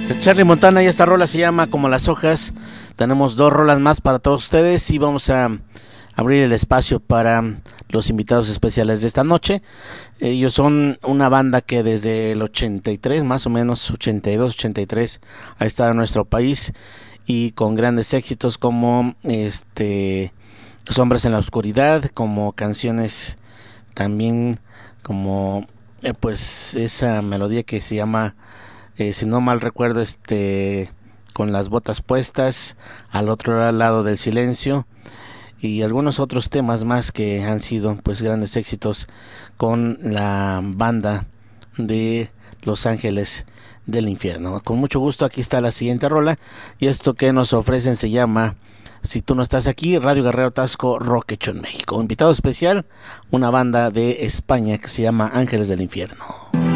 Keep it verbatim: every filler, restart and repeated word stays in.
Charlie Montana, y esta rola se llama Como las hojas. Tenemos dos rolas más para todos ustedes y vamos a abrir el espacio para los invitados especiales de esta noche. Ellos son una banda que desde el ochenta y tres, más o menos ochenta y dos, ochenta y tres, ha estado en nuestro país y con grandes éxitos como este Los hombres en la oscuridad, como canciones también como eh, pues esa melodía que se llama eh, si no mal recuerdo, este Con las botas puestas, Al otro lado del silencio, y algunos otros temas más que han sido pues grandes éxitos con la banda de Los Ángeles del Infierno. Con mucho gusto, aquí está la siguiente rola, y esto que nos ofrecen se llama Si tú no estás aquí, Radio Guerrero Tasco, Rock Hecho en México. Invitado especial, una banda de España que se llama Ángeles del Infierno.